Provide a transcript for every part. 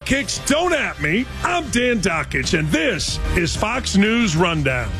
Kicks Don't At Me. I'm Dan Dakich, and this is Fox News Rundown.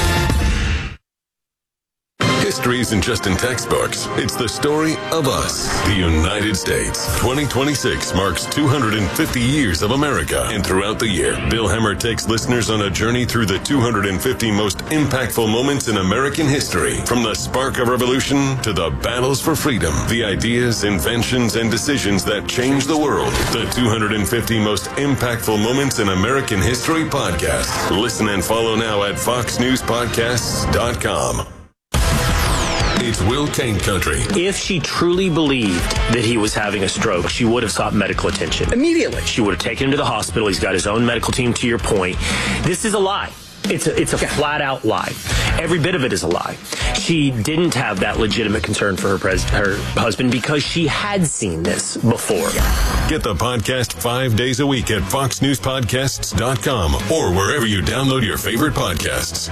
History isn't just in textbooks. It's the story of us, the United States. 2026 marks 250 years of America. And throughout the year, Bill Hemmer takes listeners on a journey through the 250 most impactful moments in American history. From the spark of revolution to the battles for freedom, the ideas, inventions, and decisions that changed the world. The 250 most impactful moments in American history podcast. Listen and follow now at foxnewspodcasts.com. It's Will Kane Country. If she truly believed that he was having a stroke, she would have sought medical attention immediately. She would have taken him to the hospital. He's got his own medical team, to your point. This is a lie. It's a flat-out lie. Every bit of it is a lie. She didn't have that legitimate concern for her husband because she had seen this before. Get the podcast 5 days a week at foxnewspodcasts.com or wherever you download your favorite podcasts.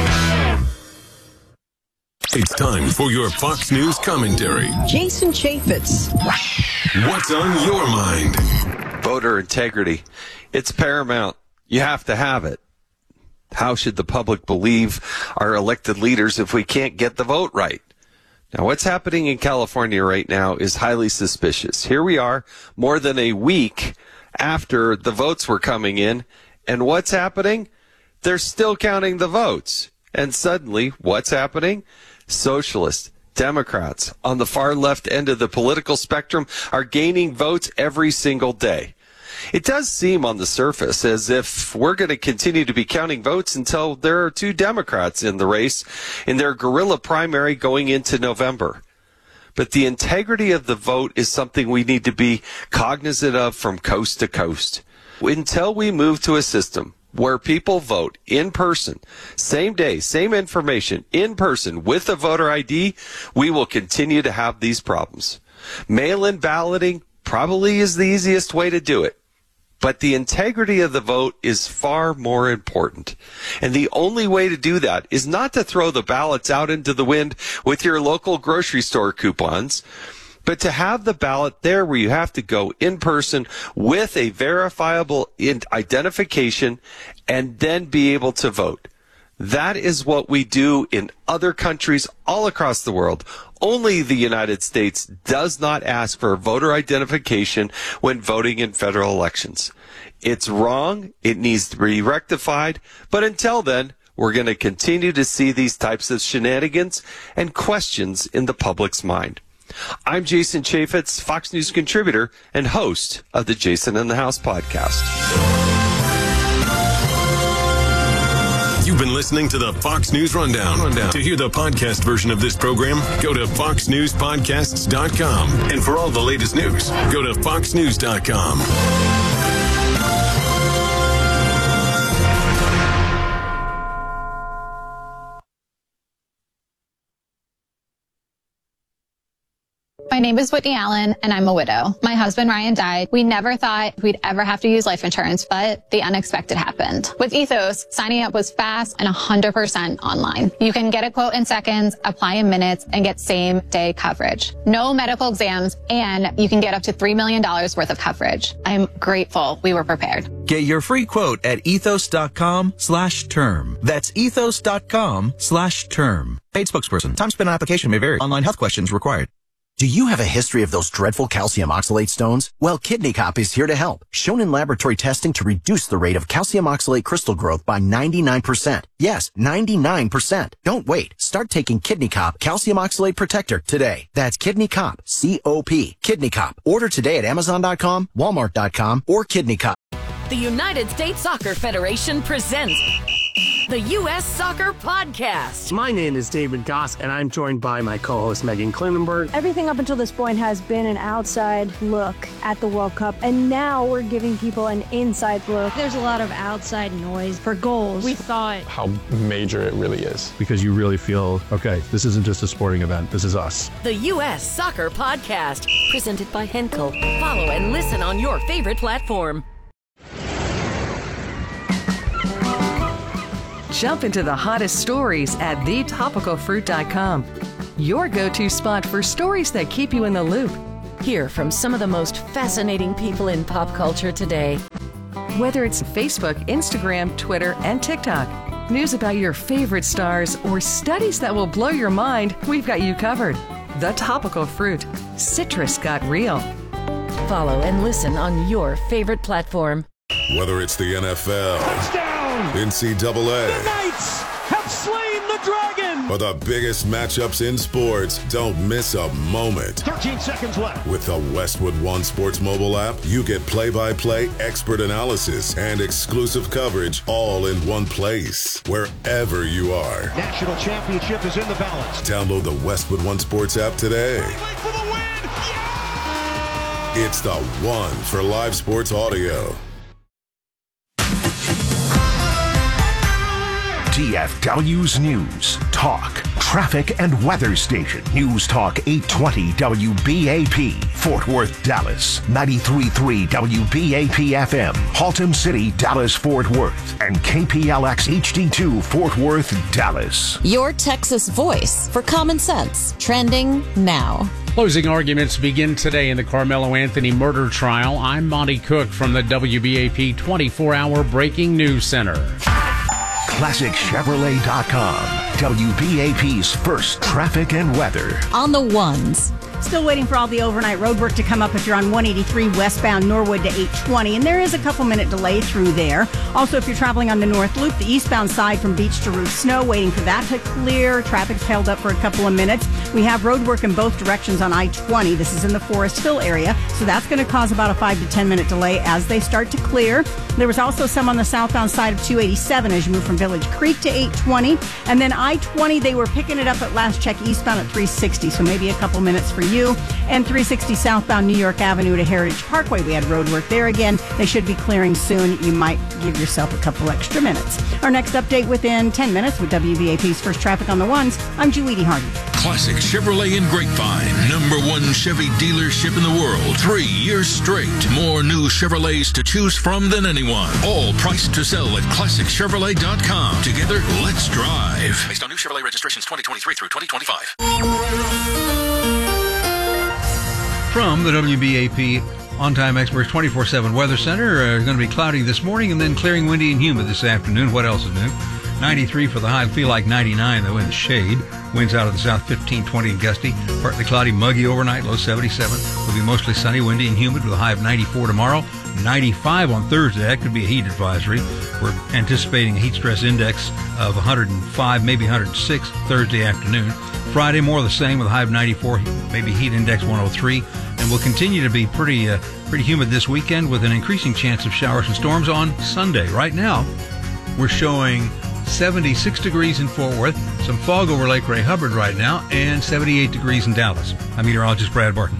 It's time for your Fox News commentary. Jason Chaffetz. What's on your mind? Voter integrity. It's paramount. You have to have it. How should the public believe our elected leaders if we can't get the vote right? Now, what's happening in California right now is highly suspicious. Here we are, more than a week after the votes were coming in, and what's happening? They're still counting the votes. And suddenly, what's happening? Socialists, Democrats on the far left end of the political spectrum are gaining votes every single day. It does seem on the surface as if we're going to continue to be counting votes until there are two Democrats in the race in their guerrilla primary going into November. But the integrity of the vote is something we need to be cognizant of from coast to coast. Until we move to a system where people vote in person, same day, same information, in person, with a voter ID, we will continue to have these problems. Mail-in balloting probably is the easiest way to do it. But the integrity of the vote is far more important. And the only way to do that is not to throw the ballots out into the wind with your local grocery store coupons, but to have the ballot there where you have to go in person with a verifiable identification and then be able to vote. That is what we do in other countries all across the world. Only the United States does not ask for voter identification when voting in federal elections. It's wrong. It needs to be rectified. But until then, we're going to continue to see these types of shenanigans and questions in the public's mind. I'm Jason Chaffetz, Fox News contributor and host of the Jason in the House podcast. You've been listening to the Fox News Rundown. To hear the podcast version of this program, go to foxnewspodcasts.com. And for all the latest news, go to foxnews.com. My name is Whitney Allen, and I'm a widow. My husband, Ryan, died. We never thought we'd ever have to use life insurance, but the unexpected happened. With Ethos, signing up was fast and 100% online. You can get a quote in seconds, apply in minutes, and get same-day coverage. No medical exams, and you can get up to $3 million worth of coverage. I'm grateful we were prepared. Get your free quote at ethos.com/term. That's ethos.com/term. Paid spokesperson. Time spent on application may vary. Online health questions required. Do you have a history of those dreadful calcium oxalate stones? Well, Kidney Cop is here to help. Shown in laboratory testing to reduce the rate of calcium oxalate crystal growth by 99%. Yes, 99%. Don't wait. Start taking Kidney Cop Calcium Oxalate Protector today. That's Kidney Cop, C-O-P. Kidney Cop. Order today at Amazon.com, Walmart.com, or Kidney Cop. The United States Soccer Federation presents the U.S. Soccer Podcast. My name is David Goss, and I'm joined by my co-host Megan Klinenberg. Everything up until this point has been an outside look at the World Cup, and now we're giving people an inside look. There's a lot of outside noise for goals. We thought how major it really is. Because you really feel, okay, this isn't just a sporting event, this is us. The U.S. Soccer Podcast, presented by Henkel. Follow and listen on your favorite platform. Jump into the hottest stories at thetopicalfruit.com. Your go-to spot for stories that keep you in the loop. Hear from some of the most fascinating people in pop culture today. Whether it's Facebook, Instagram, Twitter, and TikTok, news about your favorite stars, or studies that will blow your mind, we've got you covered. The Topical Fruit. Citrus got real. Follow and listen on your favorite platform. Whether it's the NFL, Touchdown! NCAA, The Knights have slain the dragon! or the biggest matchups in sports, don't miss a moment. 13 seconds left. With the Westwood One Sports mobile app, you get play-by-play expert analysis and exclusive coverage all in one place, wherever you are. National championship is in the balance. Download the Westwood One Sports app today. For the win! Yeah! It's the one for live sports audio. DFW's News, Talk, Traffic and Weather Station. News Talk 820 WBAP, Fort Worth, Dallas. 93.3 WBAP FM, Haltom City, Dallas, Fort Worth. And KPLX HD2, Fort Worth, Dallas. Your Texas voice for common sense. Trending now. Closing arguments begin today in the Carmelo Anthony murder trial. I'm Monty Cook from the WBAP 24-hour Breaking News Center. ClassicChevrolet.com, WBAP's first traffic and weather. On the ones. Still waiting for all the overnight road work to come up if you're on 183 westbound Norwood to 820, and there is a couple-minute delay through there. Also, if you're traveling on the North Loop, the eastbound side from Beach to Ruth Snow, waiting for that to clear. Traffic's held up for a couple of minutes. We have road work in both directions on I-20. This is in the Forest Hill area, so that's going to cause about a 5 to 10-minute delay as they start to clear. There was also some on the southbound side of 287 as you move from Village Creek to 820. And then I-20, they were picking it up at last check eastbound at 360, so maybe a couple minutes for you. And 360 southbound New York Avenue to Heritage Parkway, we had road work there again. They should be clearing soon. You might give yourself a couple extra minutes. Our next update within 10 minutes with WBAP's First Traffic on the Ones. I'm Julie Hardy. Classic Chevrolet in Grapevine, #1 Chevy dealership in the world. 3 years straight. More new Chevrolets to choose from than anyone. All priced to sell at ClassicChevrolet.com. Together, let's drive. Based on new Chevrolet registrations 2023 through 2025. From the WBAP On-Time Experts 24/7 Weather Center, it's going to be cloudy this morning and then clearing, windy, and humid this afternoon. What else is new? 93 for the high. Feel like 99, though, in the shade. Winds out of the south, 15, 20, and gusty. Partly cloudy, muggy overnight, low 77. Will be mostly sunny, windy, and humid with a high of 94 tomorrow. 95 on Thursday. That could be a heat advisory. We're anticipating a heat stress index of 105, maybe 106 Thursday afternoon. Friday, more of the same with a high of 94, maybe heat index 103. And will continue to be pretty humid this weekend with an increasing chance of showers and storms on Sunday. Right now, we're showing 76 degrees in Fort Worth, some fog over Lake Ray Hubbard right now, and 78 degrees in Dallas. I'm meteorologist Brad Barton.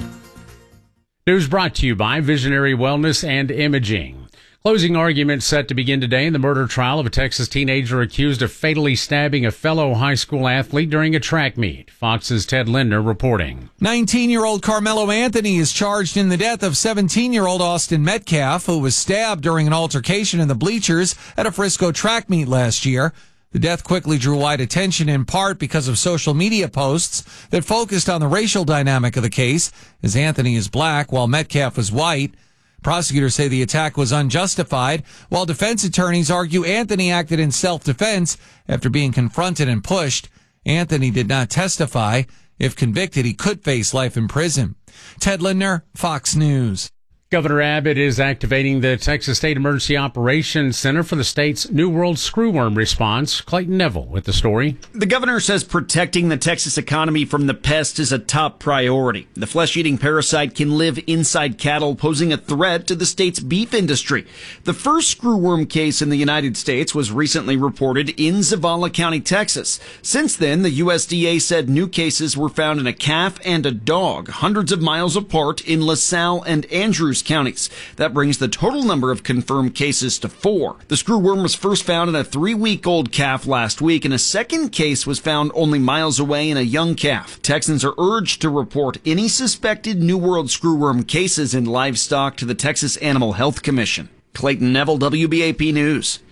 News brought to you by Visionary Wellness and Imaging. Closing arguments set to begin today in the murder trial of a Texas teenager accused of fatally stabbing a fellow high school athlete during a track meet. Fox's Ted Lindner reporting. 19-year-old Carmelo Anthony is charged in the death of 17-year-old Austin Metcalf, who was stabbed during an altercation in the bleachers at a Frisco track meet last year. The death quickly drew wide attention in part because of social media posts that focused on the racial dynamic of the case, as Anthony is black while Metcalf was white. Prosecutors say the attack was unjustified, while defense attorneys argue Anthony acted in self-defense after being confronted and pushed. Anthony did not testify. If convicted, he could face life in prison. Ted Lindner, Fox News. Governor Abbott is activating the Texas State Emergency Operations Center for the state's New World Screwworm response. Clayton Neville with the story. The governor says protecting the Texas economy from the pest is a top priority. The flesh-eating parasite can live inside cattle, posing a threat to the state's beef industry. The first screwworm case in the United States was recently reported in Zavala County, Texas. Since then, the USDA said new cases were found in a calf and a dog, hundreds of miles apart in LaSalle and Andrews counties. That brings the total number of confirmed cases to 4. The screwworm was first found in a 3-week-old calf last week, and a second case was found only miles away in a young calf. Texans are urged to report any suspected New World screwworm cases in livestock to the Texas Animal Health Commission. Clayton Neville, WBAP News.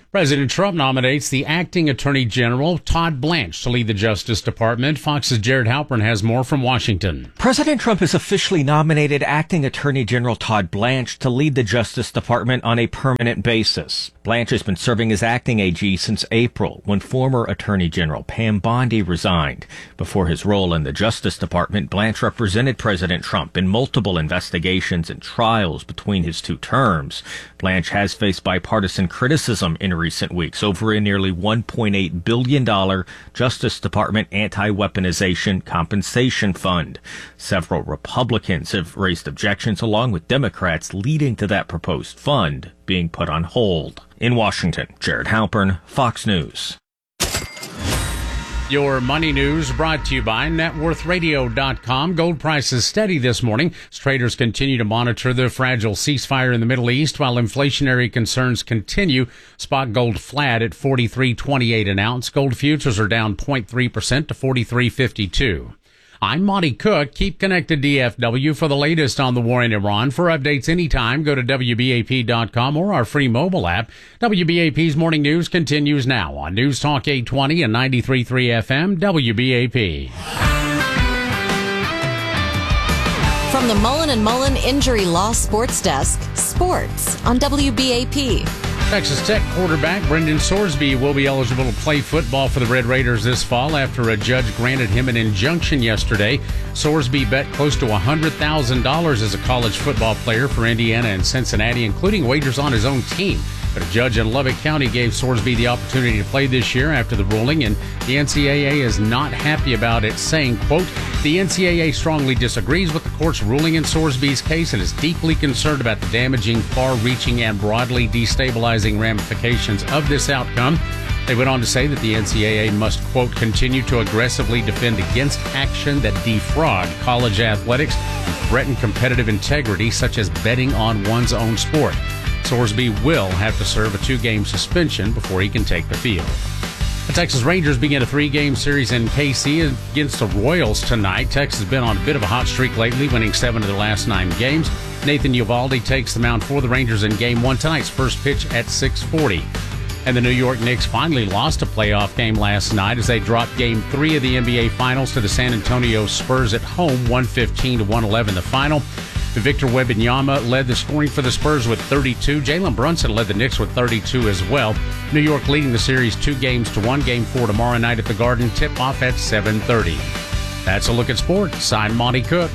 President Trump nominates the acting Attorney General, Todd Blanche, to lead the Justice Department. Fox's Jared Halpern has more from Washington. President Trump has officially nominated acting Attorney General Todd Blanche to lead the Justice Department on a permanent basis. Blanche has been serving as acting AG since April, when former Attorney General Pam Bondi resigned. Before his role in the Justice Department, Blanche represented President Trump in multiple investigations and trials between his two terms. Blanche has faced bipartisan criticism in recent weeks over a nearly $1.8 billion Justice Department anti-weaponization compensation fund. Several Republicans have raised objections along with Democrats, leading to that proposed fund being put on hold. In Washington, Jared Halpern, Fox News. Your money news brought to you by NetWorthRadio.com. Gold prices steady this morning as traders continue to monitor the fragile ceasefire in the Middle East while inflationary concerns continue. Spot gold flat at $43.28 an ounce. Gold futures are down 0.3% to $43.52. I'm Monty Cook. Keep connected DFW for the latest on the war in Iran. For updates anytime, go to WBAP.com or our free mobile app. WBAP's morning news continues now on News Talk 820 and 93.3 FM WBAP. From the Mullen & Mullen Injury Law Sports Desk, sports on WBAP. Texas Tech quarterback Brendan Sorsby will be eligible to play football for the Red Raiders this fall after a judge granted him an injunction yesterday. Sorsby bet close to $100,000 as a college football player for Indiana and Cincinnati, including wagers on his own team. But a judge in Lubbock County gave Sorsby the opportunity to play this year after the ruling, and the NCAA is not happy about it, saying, quote, the NCAA strongly disagrees with the court's ruling in Sorsby's case and is deeply concerned about the damaging, far-reaching, and broadly destabilizing ramifications of this outcome. They went on to say that the NCAA must, quote, continue to aggressively defend against action that defraud college athletics and threaten competitive integrity, such as betting on one's own sport. Sorsby will have to serve a 2-game suspension before he can take the field. The Texas Rangers begin a 3-game series in KC against the Royals tonight. Texas has been on a bit of a hot streak lately, winning 7 of their last 9 games. Nathan Eovaldi takes the mound for the Rangers in Game 1 tonight's first pitch at 6:40. And the New York Knicks finally lost a playoff game last night as they dropped Game 3 of the NBA Finals to the San Antonio Spurs at home, 115-111 the final. Victor Wembanyama led the scoring for the Spurs with 32. Jalen Brunson led the Knicks with 32 as well. New York leading the series 2-1. Game 4 tomorrow night at the Garden. Tip-off at 7:30. That's a look at sports. I'm Monty Cook.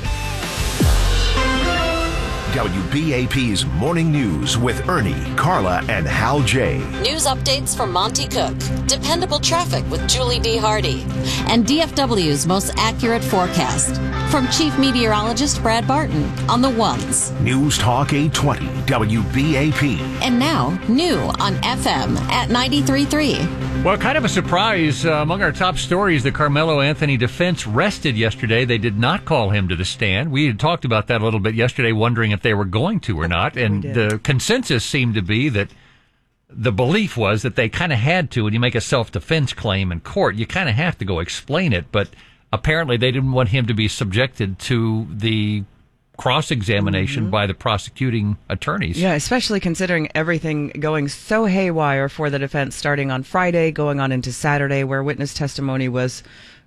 WBAP's Morning News with Ernie, Carla, and Hal J. News updates from Monty Cook. Dependable traffic with Julie D. Hardy. And DFW's most accurate forecast. From Chief Meteorologist Brad Barton on the ones. News Talk 820 WBAP. And now, new on FM at 93.3. Well, kind of a surprise. Among our top stories, the Carmelo Anthony defense rested yesterday. They did not call him to the stand. We had talked about that a little bit yesterday, wondering if they were going to or not. And the consensus seemed to be that the belief was that they kind of had to. When you make a self-defense claim in court, you kind of have to go explain it. But apparently they didn't want him to be subjected to the cross-examination by the prosecuting attorneys. Yeah, especially considering everything going so haywire for the defense starting on Friday, going on into Saturday, where witness testimony was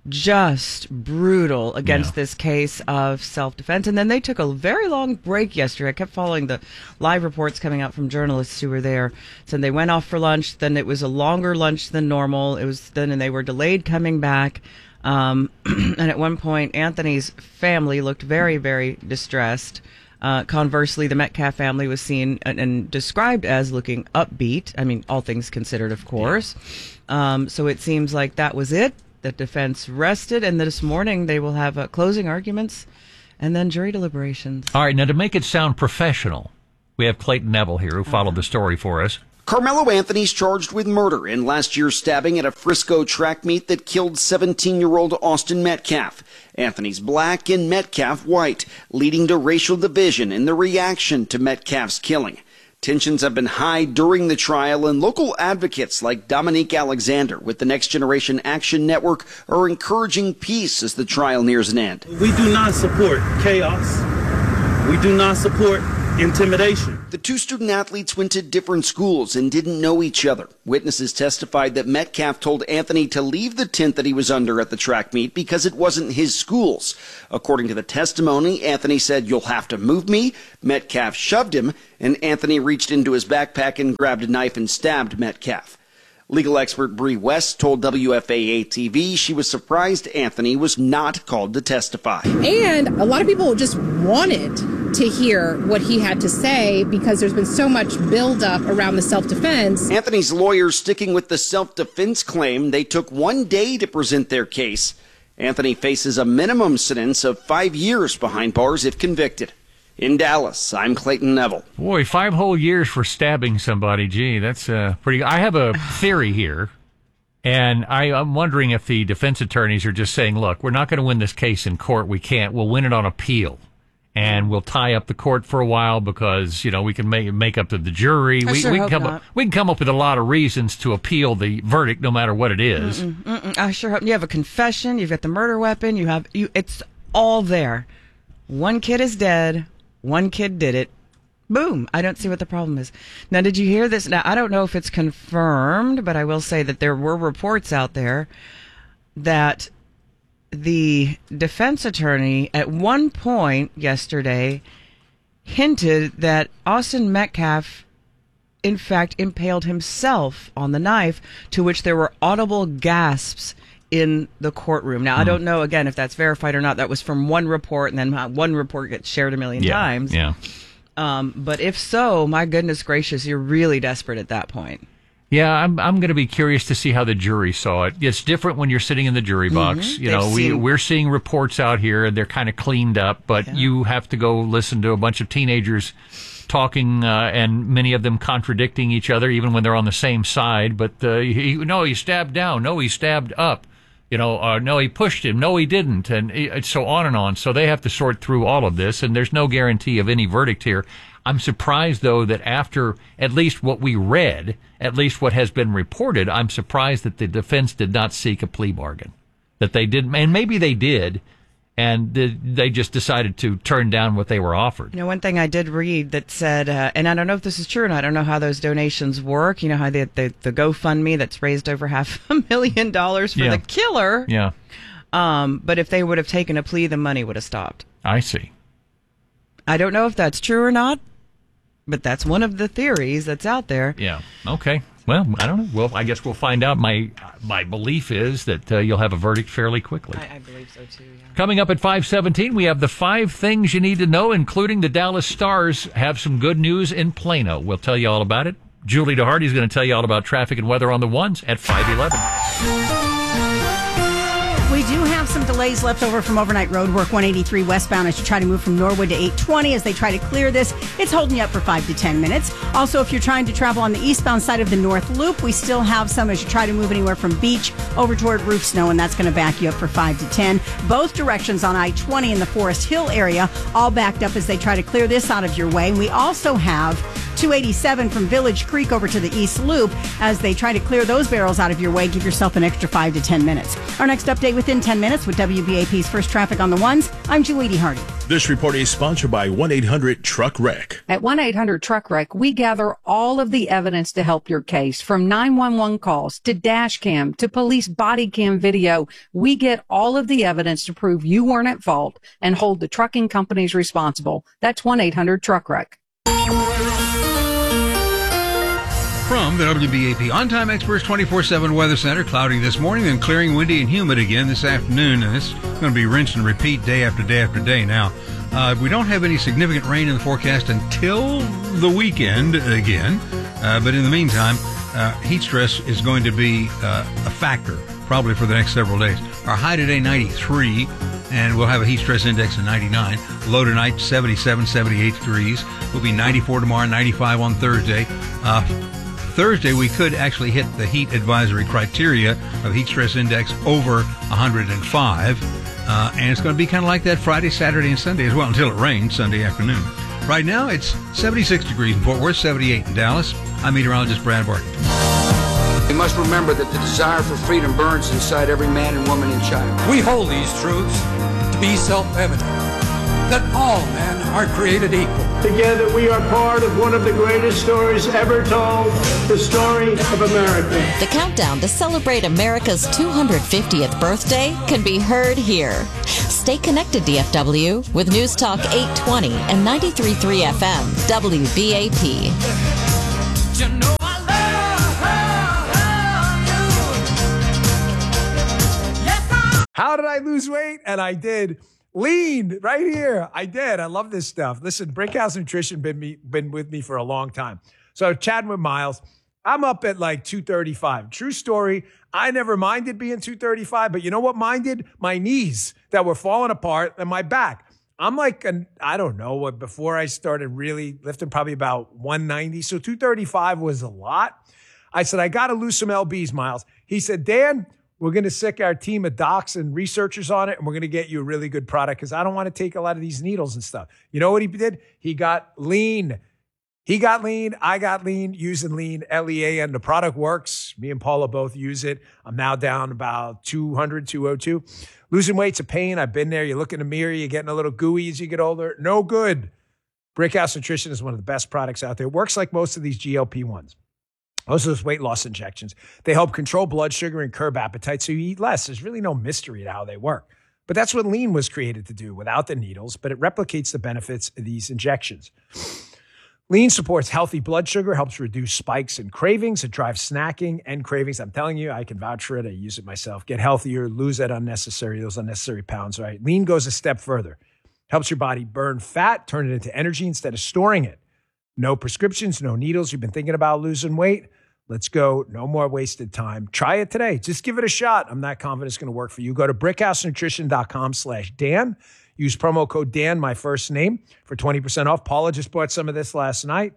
just brutal against this case of self-defense. And then they took a very long break yesterday. I kept following the live reports coming out from journalists who were there. So they went off for lunch. Then it was a longer lunch than normal. And they were delayed coming back. And at one point, Anthony's family looked very, very distressed. Conversely, the Metcalf family was seen and described as looking upbeat. I mean, all things considered, of course. So it seems like that was it. The defense rested, and this morning they will have closing arguments and then jury deliberations. All right, now to make it sound professional, we have Clayton Neville here who followed the story for us. Carmelo Anthony's charged with murder in last year's stabbing at a Frisco track meet that killed 17-year-old Austin Metcalf. Anthony's black and Metcalf white, leading to racial division in the reaction to Metcalf's killing. Tensions have been high during the trial, and local advocates like Dominique Alexander with the Next Generation Action Network are encouraging peace as the trial nears an end. We do not support chaos. We do not support intimidation. The two student athletes went to different schools and didn't know each other. Witnesses testified that Metcalf told Anthony to leave the tent that he was under at the track meet because it wasn't his school's. According to the testimony, Anthony said, "You'll have to move me." Metcalf shoved him, and Anthony reached into his backpack and grabbed a knife and stabbed Metcalf. Legal expert Bree West told WFAA-TV she was surprised Anthony was not called to testify. And a lot of people just wanted to hear what he had to say because there's been so much buildup around the self-defense. Anthony's lawyers sticking with the self-defense claim. They took 1 day to present their case. Anthony faces a minimum sentence of 5 years behind bars if convicted. In Dallas, I'm Clayton Neville. Boy, 5 whole years for stabbing somebody. Gee, that's pretty. I have a theory here, and I'm wondering if the defense attorneys are just saying, look, we're not going to win this case in court. We can't. We'll win it on appeal. And we'll tie up the court for a while because, we can make up to the jury. We can come up with a lot of reasons to appeal the verdict no matter what it is. I sure hope. You have a confession. You've got the murder weapon. It's all there. One kid is dead. One kid did it. Boom. I don't see what the problem is. Now, did you hear this? Now, I don't know if it's confirmed, but I will say that there were reports out there that the defense attorney at one point yesterday hinted that Austin Metcalf, in fact, impaled himself on the knife, to which there were audible gasps in the courtroom. Now, I don't know, again, if that's verified or not. That was from one report, and then one report gets shared a million times. Yeah. But if so, my goodness gracious, you're really desperate at that point. Yeah, I'm going to be curious to see how the jury saw it. It's different when you're sitting in the jury box. We're seeing reports out here, and they're kind of cleaned up, but you have to go listen to a bunch of teenagers talking, and many of them contradicting each other, even when they're on the same side. But he stabbed down. No, he stabbed up. No, he pushed him. No, he didn't. And so on and on. So they have to sort through all of this, and there's no guarantee of any verdict here. I'm surprised, though, that after at least what we read, at least what has been reported, I'm surprised that the defense did not seek a plea bargain. That they didn't, and maybe they did, and they just decided to turn down what they were offered. One thing I did read that said, and I don't know if this is true, and I don't know how those donations work. You know how the GoFundMe that's raised over $500,000 for the killer. Yeah. But if they would have taken a plea, the money would have stopped. I see. I don't know if that's true or not, but that's one of the theories that's out there. Yeah. Okay. Well, I don't know. Well, I guess we'll find out. My belief is that you'll have a verdict fairly quickly. I believe so, too, yeah. Coming up at 5:17, we have the 5 things you need to know, including the Dallas Stars have some good news in Plano. We'll tell you all about it. Julie DeHardy is going to tell you all about traffic and weather on the ones at 5:11. We do have some delays left over from overnight road work 183 westbound as you try to move from Norwood to 820 as they try to clear this. It's holding you up for 5 to 10 minutes. Also, if you're trying to travel on the eastbound side of the North Loop, we still have some as you try to move anywhere from Beach over toward Roof Snow, and that's going to back you up for 5 to 10. Both directions on I-20 in the Forest Hill area all backed up as they try to clear this out of your way. And we also have 287 from Village Creek over to the East Loop as they try to clear those barrels out of your way. Give yourself an extra 5 to 10 minutes. Our next update within 10 minutes with WBAP's First Traffic on the Ones. I'm Julie DeHardy. This report is sponsored by 1-800-TRUCK-WRECK. At 1-800-TRUCK-WRECK, we gather all of the evidence to help your case, from 911 calls to dash cam to police body cam video. We get all of the evidence to prove you weren't at fault and hold the trucking companies responsible. That's 1-800-TRUCK-WRECK. From the WBAP On-Time Experts 24/7 Weather Center, cloudy this morning, then clearing, windy, and humid again this afternoon. And it's going to be rinse and repeat day after day after day now. We don't have any significant rain in the forecast until the weekend again. But in the meantime, heat stress is going to be a factor probably for the next several days. Our high today, 93, and we'll have a heat stress index of 99. Low tonight, 77, 78 degrees. We'll be 94 tomorrow, 95 on Thursday. Thursday, we could actually hit the heat advisory criteria of heat stress index over 105. And it's going to be kind of like that Friday, Saturday, and Sunday as well until it rains Sunday afternoon. Right now, it's 76 degrees in Fort Worth, 78 in Dallas. I'm meteorologist Brad Barton. We must remember that the desire for freedom burns inside every man and woman and child. We hold these truths to be self-evident. that all men are created equal. Together we are part of one of the greatest stories ever told, the story of America. The countdown to celebrate America's 250th birthday can be heard here. Stay connected, DFW, with News Talk 820 and 93.3 FM, WBAP. How did I lose weight? And I did. Lean right here. I did. I love this stuff. Listen, Brickhouse Nutrition been with me for a long time. So chatting with Miles, I'm up at like 235. True story. I never minded being 235, but you know what minded? My knees that were falling apart and my back. I'm like, I don't know what, before I started really lifting, probably about 190. So 235 was a lot. I said, I got to lose some LBs, Miles. He said, Dan, we're going to sick our team of docs and researchers on it, and we're going to get you a really good product because I don't want to take a lot of these needles and stuff. You know what he did? He got lean. He got lean. I got lean, using lean, LEAN. The product works. Me and Paula both use it. I'm now down about 200, 202. Losing weight's a pain. I've been there. You look in the mirror, you're getting a little gooey as you get older. No good. Brickhouse Nutrition is one of the best products out there. It works like most of these GLP-1s. Most of those weight loss injections, they help control blood sugar and curb appetite so you eat less. There's really no mystery to how they work. But that's what lean was created to do without the needles, but it replicates the benefits of these injections. Lean supports healthy blood sugar, helps reduce spikes and cravings. It drives snacking and cravings. I'm telling you, I can vouch for it. I use it myself. Get healthier, lose those unnecessary pounds, right? Lean goes a step further. Helps your body burn fat, turn it into energy instead of storing it. No prescriptions, no needles. You've been thinking about losing weight? Let's go. No more wasted time. Try it today. Just give it a shot. I'm not confident it's going to work for you. Go to brickhousenutrition.com/Dan. Use promo code Dan, my first name, for 20% off. Paula just bought some of this last night.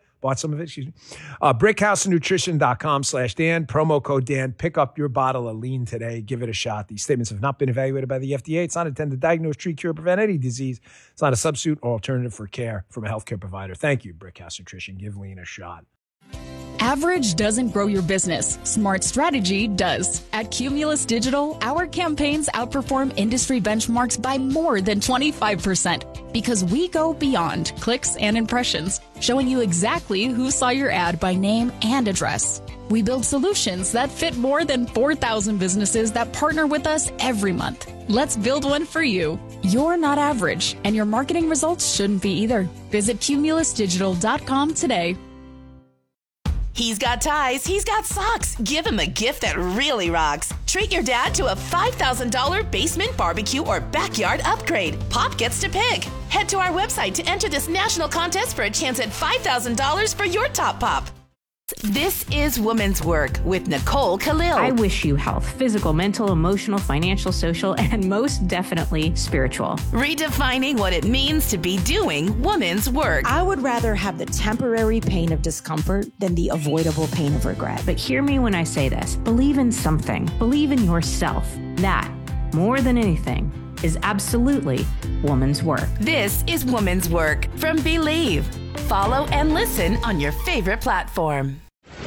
Brickhousenutrition.com/Dan. Promo code Dan. Pick up your bottle of lean today. Give it a shot. These statements have not been evaluated by the FDA. It's not intended to diagnose, treat, cure, prevent any disease. It's not a substitute or alternative for care from a healthcare provider. Thank you, Brickhouse Nutrition. Give lean a shot. Average doesn't grow your business. Smart strategy does. At Cumulus Digital, our campaigns outperform industry benchmarks by more than 25% because we go beyond clicks and impressions, showing you exactly who saw your ad by name and address. We build solutions that fit more than 4,000 businesses that partner with us every month. Let's build one for you. You're not average, and your marketing results shouldn't be either. Visit cumulusdigital.com today. He's got ties, he's got socks. Give him a gift that really rocks. Treat your dad to a $5,000 basement barbecue or backyard upgrade. Pop gets to pick. Head to our website to enter this national contest for a chance at $5,000 for your top pop. This is Woman's Work with Nicole Khalil. I wish you health, physical, mental, emotional, financial, social, and most definitely spiritual. Redefining what it means to be doing woman's work. I would rather have the temporary pain of discomfort than the avoidable pain of regret. But hear me when I say this. Believe in something. Believe in yourself. That, more than anything, is absolutely woman's work. This is Woman's Work from Believe. Follow and listen on your favorite platform.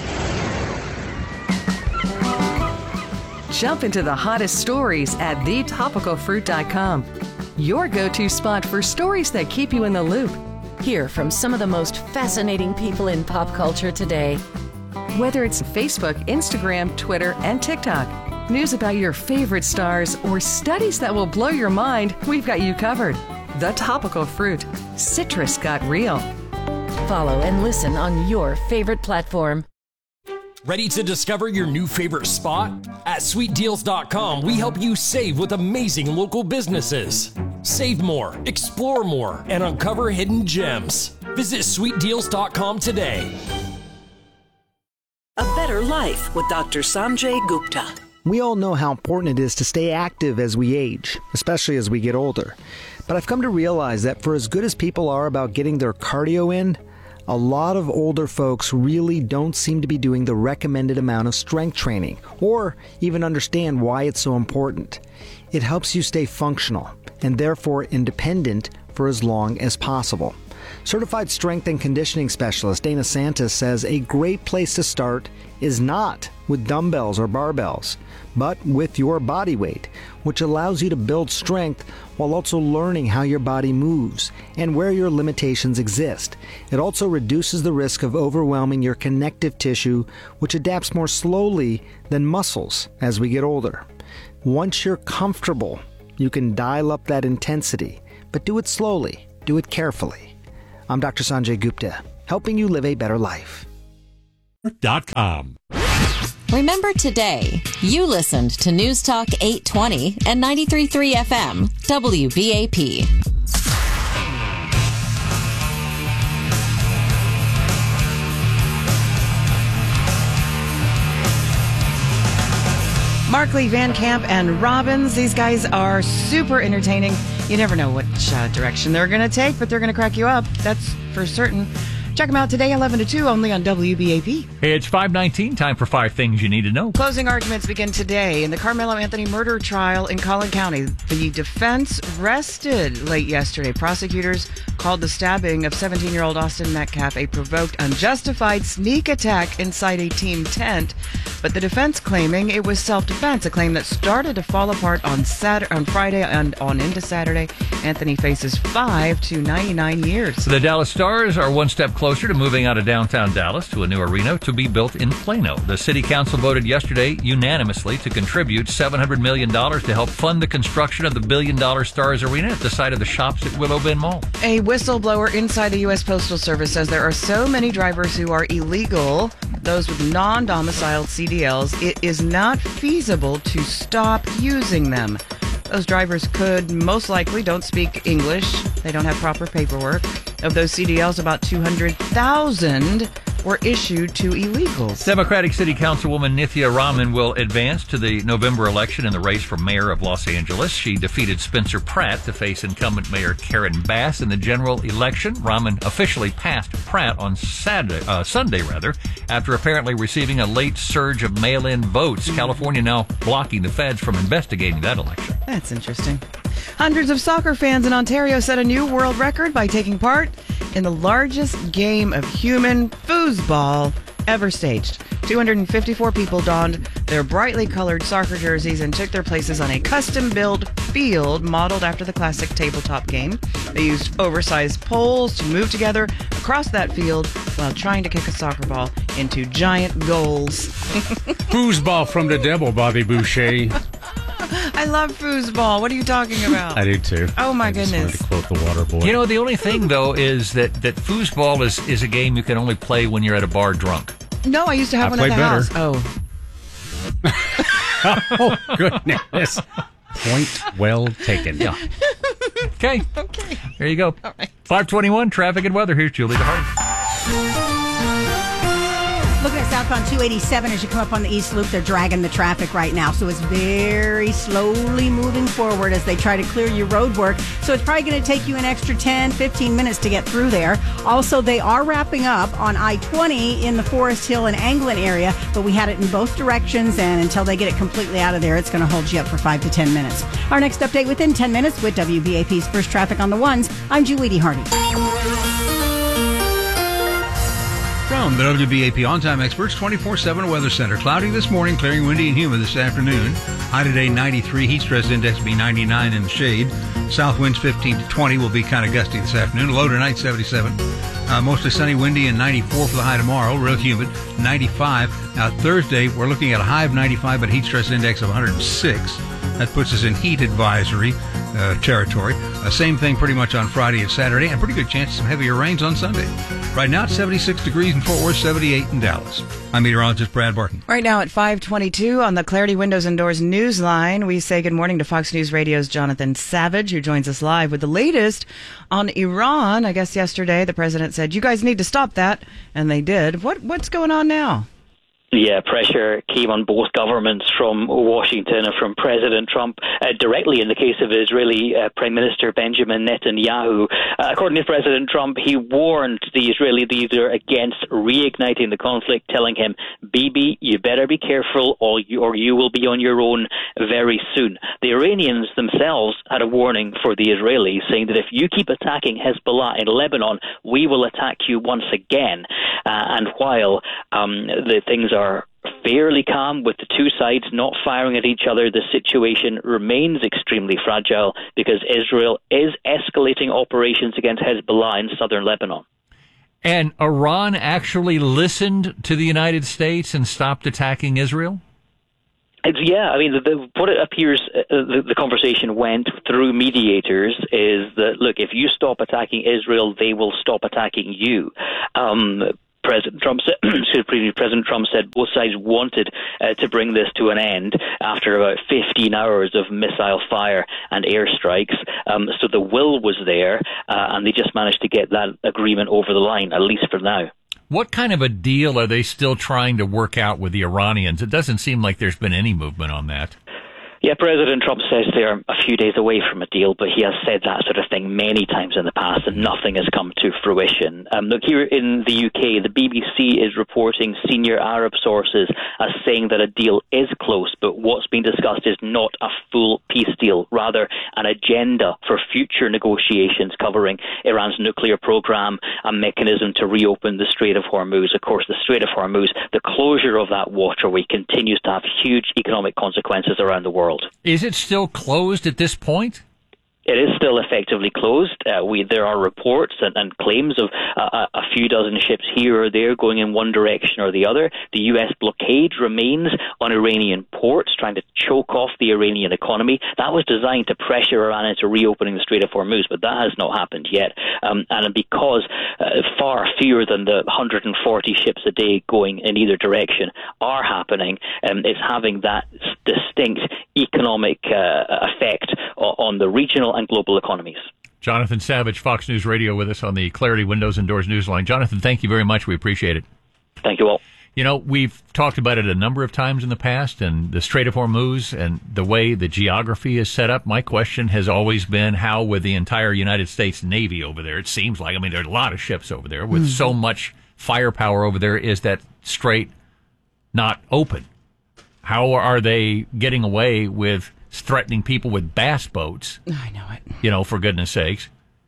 Jump into the hottest stories at thetopicalfruit.com. Your go-to spot for stories that keep you in the loop. Hear from some of the most fascinating people in pop culture today. Whether it's Facebook, Instagram, Twitter, and TikTok, news about your favorite stars, or studies that will blow your mind, we've got you covered. The Topical Fruit. Citrus got real. Follow and listen on your favorite platform. Ready to discover your new favorite spot? At sweetdeals.com, we help you save with amazing local businesses. Save more, explore more, and uncover hidden gems. Visit sweetdeals.com today. A Better Life with Dr. Sanjay Gupta. We all know how important it is to stay active as we age, especially as we get older. But I've come to realize that for as good as people are about getting their cardio in, a lot of older folks really don't seem to be doing the recommended amount of strength training, or even understand why it's so important. It helps you stay functional, and therefore independent for as long as possible. Certified strength and conditioning specialist Dana Santos says a great place to start is not with dumbbells or barbells, but with your body weight, which allows you to build strength while also learning how your body moves and where your limitations exist. It also reduces the risk of overwhelming your connective tissue, which adapts more slowly than muscles as we get older. Once you're comfortable, you can dial up that intensity, but do it slowly, do it carefully. I'm Dr. Sanjay Gupta, helping you live a better life. .com. Remember today, you listened to News Talk 820 and 93.3 FM, WBAP. Markley, Van Camp, and Robbins. These guys are super entertaining. You never know which direction they're going to take, but they're going to crack you up. That's for certain. Check them out today, 11 to 2, only on WBAP. Hey, it's 5:19. Time for 5 things you need to know. Closing arguments begin today in the Carmelo Anthony murder trial in Collin County. The defense rested late yesterday. Prosecutors called the stabbing of 17-year-old Austin Metcalf a provoked, unjustified sneak attack inside a team tent, but the defense claiming it was self-defense, a claim that started to fall apart on Friday and on into Saturday. Anthony faces 5 to 99 years. The Dallas Stars are one step closer to moving out of downtown Dallas to a new arena to be built in Plano. The city council voted yesterday unanimously to contribute $700 million to help fund the construction of the billion-dollar Stars Arena at the site of the Shops at Willow Bend Mall. A whistleblower inside the U.S. Postal Service says there are so many drivers who are illegal, those with non-domiciled CDLs, it is not feasible to stop using them. Those drivers could most likely don't speak English. They don't have proper paperwork. Of those CDLs, about 200,000 were issued to illegals. Democratic City Councilwoman Nithya Raman will advance to the November election in the race for mayor of Los Angeles. She defeated Spencer Pratt to face incumbent Mayor Karen Bass in the general election. Raman officially passed Pratt on Sunday, after apparently receiving a late surge of mail-in votes. California now blocking the feds from investigating that election. That's interesting. Hundreds of soccer fans in Ontario set a new world record by taking part in the largest game of human foosball ever staged. 254 people donned their brightly colored soccer jerseys and took their places on a custom-built field modeled after the classic tabletop game. They used oversized poles to move together across that field while trying to kick a soccer ball into giant goals. Foosball from the devil, Bobby Boucher. I love foosball. What are you talking about? I do too. Oh my goodness. To quote the water boy. You know, the only thing though is that foosball is a game you can only play when you're at a bar drunk. No, I used to have one at the house. Oh. Oh goodness. Point well taken. Yeah. Okay. There you go. All right. 5:21 traffic and weather. Here's Julie DeHart. Looking at southbound 287 as you come up on the East Loop, they're dragging the traffic right now. So it's very slowly moving forward as they try to clear your road work. So it's probably going to take you an extra 10, 15 minutes to get through there. Also, they are wrapping up on I-20 in the Forest Hill and Anglin area, but we had it in both directions, and until they get it completely out of there, it's going to hold you up for 5 to 10 minutes. Our next update within 10 minutes with WBAP's First Traffic on the Ones. I'm Julie D. Hardy. From the WBAP On-Time Experts 24/7 Weather Center. Cloudy this morning, clearing windy and humid this afternoon. High today 93, heat stress index will be 99 in the shade. South winds 15 to 20 will be kind of gusty this afternoon. Low tonight 77. Mostly sunny, windy, and 94 for the high tomorrow. Real humid, 95. Now Thursday, we're looking at a high of 95, but a heat stress index of 106. That puts us in heat advisory territory. Same thing pretty much on Friday and Saturday, and pretty good chance of some heavier rains on Sunday. Right now it's 76 degrees in Fort Worth, 78 in Dallas. I'm meteorologist Brad Barton. Right now at 5:22 on the Clarity Windows and Doors news line, we say good morning to Fox News Radio's Jonathan Savage, who joins us live with the latest on Iran. I guess yesterday the president said, you guys need to stop that, and they did. What's going on now? Yeah, pressure came on both governments from Washington and from President Trump directly in the case of Israeli Prime Minister Benjamin Netanyahu. According to President Trump, he warned the Israeli leader against reigniting the conflict, telling him, Bibi, you better be careful or you will be on your own very soon. The Iranians themselves had a warning for the Israelis, saying that if you keep attacking Hezbollah in Lebanon, we will attack you once again. And while the things are fairly calm with the two sides not firing at each other. The situation remains extremely fragile because Israel is escalating operations against Hezbollah in southern Lebanon. And Iran actually listened to the United States and stopped attacking Israel? I mean, what it appears the conversation went through mediators is that, look, if you stop attacking Israel, they will stop attacking you. President Trump said both sides wanted to bring this to an end after about 15 hours of missile fire and airstrikes. So the will was there, and they just managed to get that agreement over the line, at least for now. What kind of a deal are they still trying to work out with the Iranians? It doesn't seem like there's been any movement on that. Yeah, President Trump says they're a few days away from a deal, but he has said that sort of thing many times in the past, and nothing has come to fruition. Look, here in the UK, the BBC is reporting senior Arab sources as saying that a deal is close, but what's being discussed is not a full peace deal, rather an agenda for future negotiations covering Iran's nuclear program, a mechanism to reopen the Strait of Hormuz. Of course, the Strait of Hormuz, the closure of that waterway continues to have huge economic consequences around the world. Is it still closed at this point? It is still effectively closed. There are reports and claims of a few dozen ships here or there going in one direction or the other. The U.S. blockade remains on Iranian ports, trying to choke off the Iranian economy. That was designed to pressure Iran into reopening the Strait of Hormuz, but that has not happened yet. And because far fewer than the 140 ships a day going in either direction are happening, it's having that distinct economic effect on the regional and global economies. Jonathan Savage, Fox News Radio, with us on the Clarity Windows and Doors Newsline. Jonathan, thank you very much. We appreciate it. Thank you all. You know, we've talked about it a number of times in the past, and the Strait of Hormuz and the way the geography is set up. My question has always been, how with the entire United States Navy over there, it seems like, I mean, there are a lot of ships over there with so much firepower over there, is that strait not open? How are they getting away with threatening people with bass boats? I know it. You know, for goodness sakes.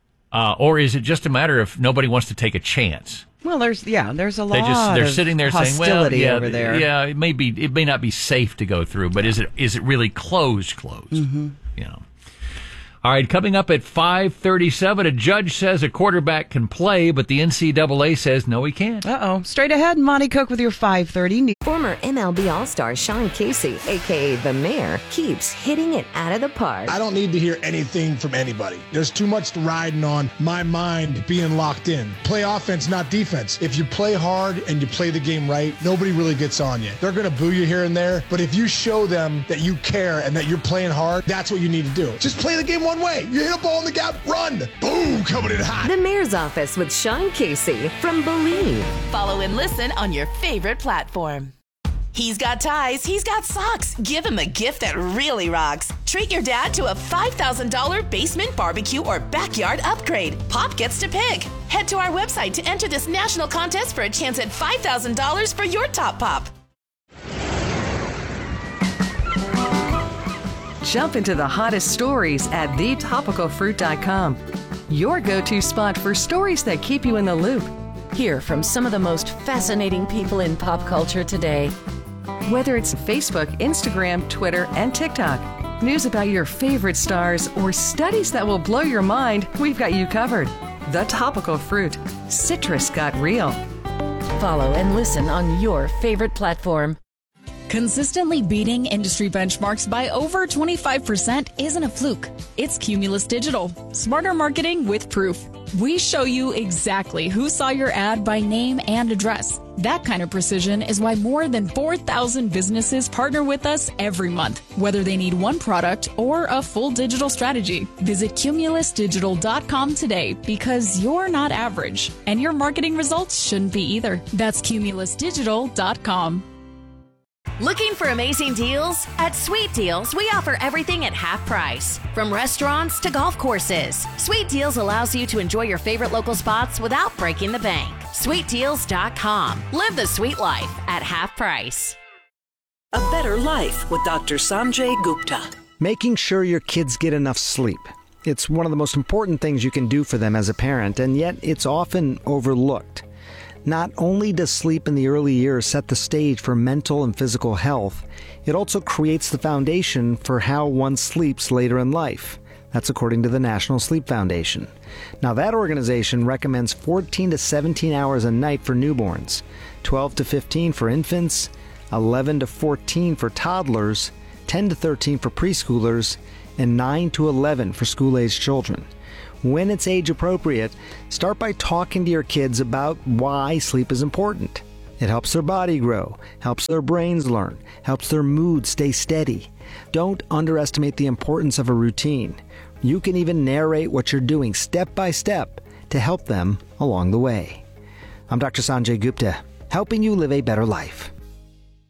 Or is it just a matter of nobody wants to take a chance? Well, there's a lot they're sitting there saying, well, yeah, over there. Yeah, it may not be safe to go through, but is it really closed? Mm-hmm. You know. All right, coming up at 5:37, a judge says a quarterback can play, but the NCAA says no, he can't. Uh-oh. Straight ahead, Monty Cook with your 5:30. Former MLB All-Star Sean Casey, a.k.a. The Mayor, keeps hitting it out of the park. I don't need to hear anything from anybody. There's too much riding on my mind being locked in. Play offense, not defense. If you play hard and you play the game right, nobody really gets on you. They're going to boo you here and there, but if you show them that you care and that you're playing hard, that's what you need to do. Just play the game one way. You hit a ball in the gap, run. Boom, coming in hot. The Mayor's Office with Sean Casey from Believe. Follow and listen on your favorite platform. He's got ties, he's got socks. Give him a gift that really rocks. Treat your dad to a $5,000 basement barbecue or backyard upgrade. Pop gets to pick. Head to our website to enter this national contest for a chance at $5,000 for your top pop. Jump into the hottest stories at thetopicalfruit.com. Your go-to spot for stories that keep you in the loop. Hear from some of the most fascinating people in pop culture today. Whether it's Facebook, Instagram, Twitter, and TikTok, news about your favorite stars, or studies that will blow your mind, we've got you covered. The Topical Fruit. Citrus got real. Follow and listen on your favorite platform. Consistently beating industry benchmarks by over 25% isn't a fluke. It's Cumulus Digital. Smarter marketing with proof. We show you exactly who saw your ad by name and address. That kind of precision is why more than 4,000 businesses partner with us every month, whether they need one product or a full digital strategy. Visit cumulusdigital.com today, because you're not average, and your marketing results shouldn't be either. That's cumulusdigital.com. Looking for amazing deals? At Sweet Deals, we offer everything at half price. From restaurants to golf courses, Sweet Deals allows you to enjoy your favorite local spots without breaking the bank. SweetDeals.com. Live the sweet life at half price. A Better Life with Dr. Sanjay Gupta. Making sure your kids get enough sleep. It's one of the most important things you can do for them as a parent, and yet it's often overlooked. Not only does sleep in the early years set the stage for mental and physical health, it also creates the foundation for how one sleeps later in life. That's according to the National Sleep Foundation. Now, that organization recommends 14 to 17 hours a night for newborns, 12 to 15 for infants, 11 to 14 for toddlers, 10 to 13 for preschoolers, and 9 to 11 for school-aged children. When it's age appropriate, start by talking to your kids about why sleep is important. It helps their body grow, helps their brains learn, helps their mood stay steady. Don't underestimate the importance of a routine. You can even narrate what you're doing step by step to help them along the way. I'm Dr. Sanjay Gupta, helping you live a better life.